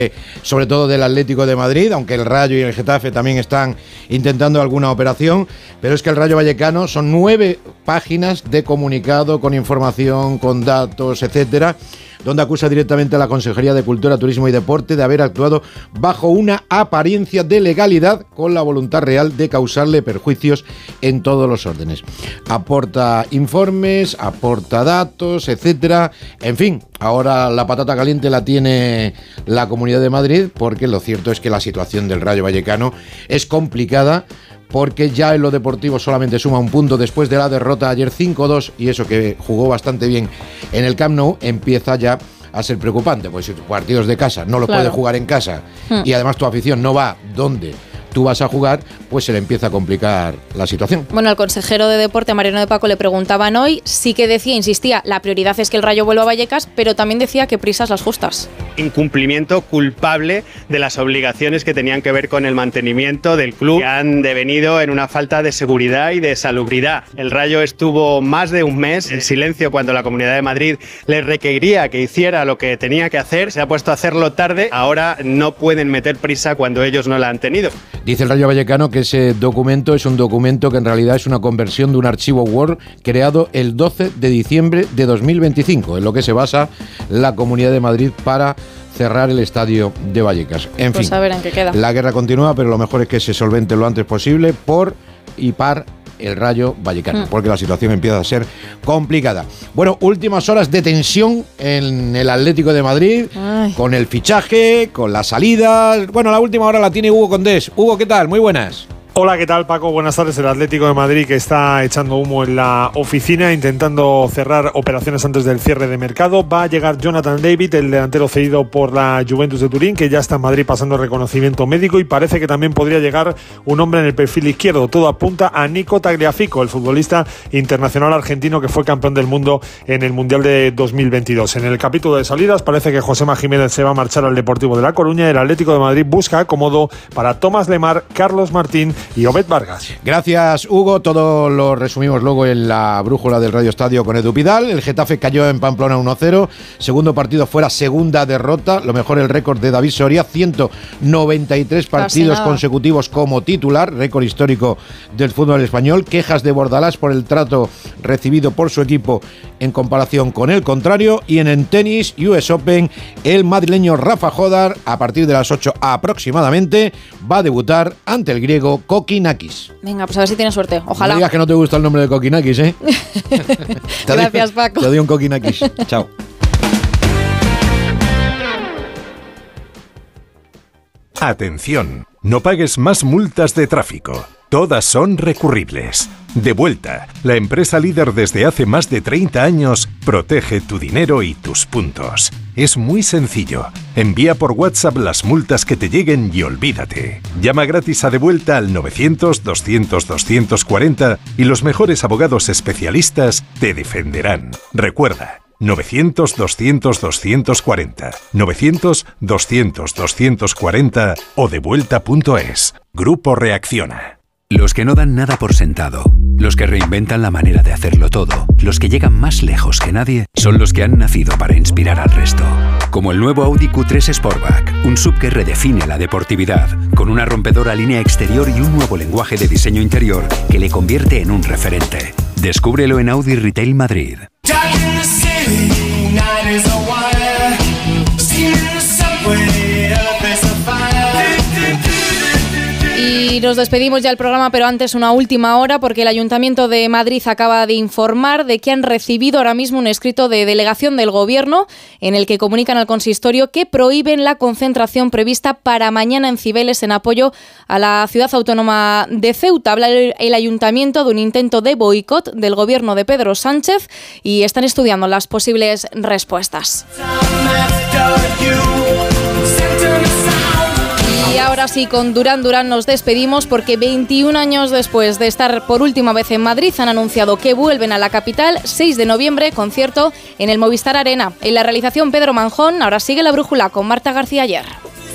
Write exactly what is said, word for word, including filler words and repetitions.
sobre todo del Atlético de Madrid, aunque el Rayo y el Getafe también están intentando alguna operación, pero es que el Rayo Vallecano son nueve páginas de comunicado con información, con datos, etcétera, donde acusa directamente a la Consejería de Cultura, Turismo y Deporte de haber actuado bajo una apariencia de legalidad con la voluntad real de causarle perjuicios en todos los órdenes. Aporta informes, aporta datos, etcétera. En fin, ahora la patata caliente la tiene la Comunidad de Madrid, porque lo cierto es que la situación del Rayo Vallecano es complicada, porque ya en lo deportivo solamente suma un punto después de la derrota ayer cinco dos, y eso que jugó bastante bien en el Camp Nou empieza ya a ser preocupante, pues si tus partidos de casa no los claro. puedes jugar en casa hmm. y además tu afición no va donde tú vas a jugar, pues se le empieza a complicar la situación. Bueno, al consejero de Deporte, Mariano de Paco, le preguntaban hoy, sí que decía, insistía, la prioridad es que el Rayo vuelva a Vallecas, pero también decía que prisas las justas. Incumplimiento culpable de las obligaciones que tenían que ver con el mantenimiento del club, que han devenido en una falta de seguridad y de salubridad. El Rayo estuvo más de un mes en silencio cuando la Comunidad de Madrid le requería que hiciera lo que tenía que hacer, se ha puesto a hacerlo tarde, ahora no pueden meter prisa cuando ellos no la han tenido. Dice el Rayo Vallecano que ese documento es un documento que en realidad es una conversión de un archivo Word creado el doce de diciembre de dos mil veinticinco, en lo que se basa la Comunidad de Madrid para cerrar el estadio de Vallecas. En pues fin, a ver en qué queda. La guerra continúa, pero lo mejor es que se solvente lo antes posible por y par el Rayo Vallecano, mm. porque la situación empieza a ser complicada. Bueno, últimas horas de tensión en el Atlético de Madrid, Ay. con el fichaje, con las salidas. Bueno, la última hora la tiene Hugo Condés. Hugo, ¿qué tal? Muy buenas. Hola, ¿qué tal, Paco? Buenas tardes. El Atlético de Madrid que está echando humo en la oficina, intentando cerrar operaciones antes del cierre de mercado. Va a llegar Jonathan David, el delantero cedido por la Juventus de Turín, que ya está en Madrid pasando reconocimiento médico, y parece que también podría llegar un hombre en el perfil izquierdo. Todo apunta a Nico Tagliafico, el futbolista internacional argentino que fue campeón del mundo en el Mundial de dos mil veintidós. En el capítulo de salidas parece que Josema Jiménez se va a marchar al Deportivo de La Coruña. El Atlético de Madrid busca acomodo para Tomás Lemar, Carlos Martín y Obed Vargas. Gracias, Hugo. Todo lo resumimos luego en la brújula del Radio Estadio con Edu Pidal. El Getafe cayó en Pamplona uno cero. Segundo partido fuera, segunda derrota. Lo mejor el récord de David Soria, ciento noventa y tres partidos consecutivos como titular, récord histórico del fútbol español. Quejas de Bordalás por el trato recibido por su equipo en comparación con el contrario. Y en el tenis U S Open, el madrileño Rafa Jodar, a partir de las ocho aproximadamente, va a debutar ante el griego Kokinakis. Venga, pues a ver si tienes suerte. Ojalá. No digas que no te gusta el nombre de Kokinakis, ¿eh? Gracias, Paco. Te doy un Kokinakis. Chao. Atención, no pagues más multas de tráfico. Todas son recurribles. Devuelta, la empresa líder desde hace más de treinta años, protege tu dinero y tus puntos. Es muy sencillo. Envía por WhatsApp las multas que te lleguen y olvídate. Llama gratis a Devuelta al novecientos, doscientos, doscientos cuarenta y los mejores abogados especialistas te defenderán. Recuerda, novecientos, doscientos, doscientos cuarenta, novecientos, doscientos, doscientos cuarenta o devuelta punto es. Grupo Reacciona. Los que no dan nada por sentado, los que reinventan la manera de hacerlo todo, los que llegan más lejos que nadie, son los que han nacido para inspirar al resto. Como el nuevo Audi Q tres Sportback, un S U V que redefine la deportividad, con una rompedora línea exterior y un nuevo lenguaje de diseño interior que le convierte en un referente. Descúbrelo en Audi Retail Madrid. Y nos despedimos ya del programa, pero antes una última hora, porque el Ayuntamiento de Madrid acaba de informar de que han recibido ahora mismo un escrito de delegación del Gobierno en el que comunican al consistorio que prohíben la concentración prevista para mañana en Cibeles en apoyo a la ciudad autónoma de Ceuta. Habla el Ayuntamiento de un intento de boicot del Gobierno de Pedro Sánchez y están estudiando las posibles respuestas. Y ahora sí, con Durán Durán nos despedimos porque veintiún años después de estar por última vez en Madrid han anunciado que vuelven a la capital. Seis de noviembre, concierto en el Movistar Arena. En la realización Pedro Manjón. Ahora sigue la brújula con Marta García Ayer.